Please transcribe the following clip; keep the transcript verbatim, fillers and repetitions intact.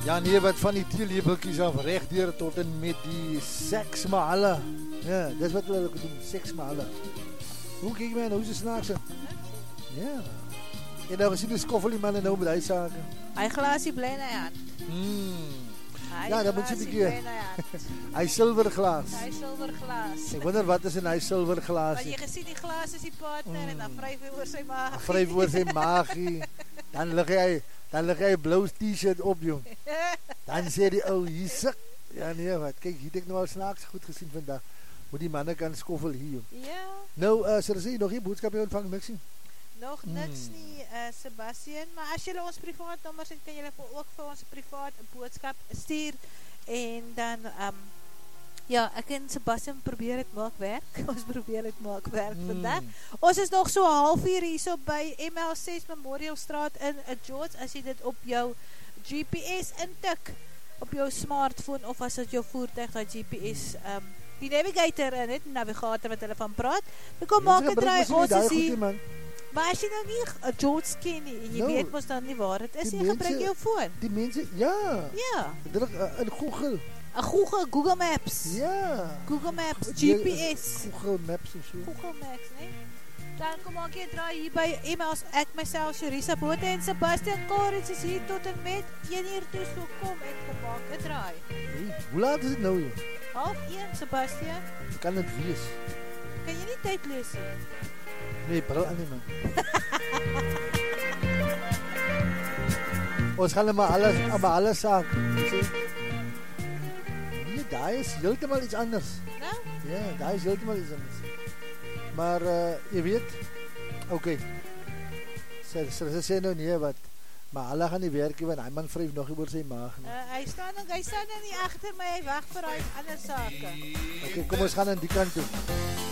Ja nee, wat van die teelepeltjies af recht deur tot en met die seksmale. Ja, dis wat hulle doen, seksmale. Hoe kyk my nou so snaakse? Ja. En nou gesien die skoffel die manne nou met hy sake. Hy glasie bly na aan. Hmm. Hy Ja, dat moet jy glasie bietjie. bly na aan. Hy silverglas. Hy silverglas. Ek wonder wat is in hy silverglas. Maar jy gesien die glas is die partner mm. en dan vryf hy oor sy maag. Dan vryf oor sy maagie. Dan lig hy, dan lig hy 'n blou T-shirt op, jong. Dan sê die ou, hier sik. Ja nee, wat? Kyk, hier het ek nou al snaaks goed gesien vandag. Hoe die manne kan skoffel hier, jong. Ja. Nou, uh, sê jy nog nie boodskap jy ontvang niks nie? Nog niks Hmm. nie, uh, Sebastian, maar as julle ons privaat nommers het, kan julle ook vir ons privaat 'n boodskap stuur en dan um, ja, ek en Sebastian probeer het maak werk. Ons probeer het maak werk Hmm. vandag. Ons is nog so half uur hier so by M L ses Memorial Straat in uh, George, as jy dit op jou G P S intik op jou smartphone of as dit jou voertuig dat G P S um, die navigator in het, die navigator wat hulle van praat, dan kom maak het draai, ons is hier. Maar as jy nou nie uh, George ken nie, en jy Nou, weet mos dan nie waar het is, die nie gebruik mense- jou phone. Die mense, ja. Ja, Druk uh, in Google. a Google, Google Maps. Ja. Google Maps, G P S. Google Maps of so. Google Maps, nee? Dan kom maak jy draai hier by e-mails, ek myself, Sharisa Botha en Sebastian Karits is hier tot en met een uur toe, so kom en kom maak een draai. Hey, hoe laat is het nou, joh? Half een, Sebastian. Kan het wees? Kan jy nie tyd lees nie? Nee, bril aan nie, man. Ons gaan maar alles, maar alles saak. Nee, daar is heeltemal iets anders. Nou? Ja, daar is heeltemal iets anders. Maar, uh, jy weet, oké, okay. Sy, sy, sy sê nou nie wat, maar hulle gaan nie werkie, want hy man vryf nog nie oor sy maag nie. Uh, hy staan hy staan nou nie achter my, hy wacht vir hy ander sake. Oké, okay, kom ons gaan aan die kant toe.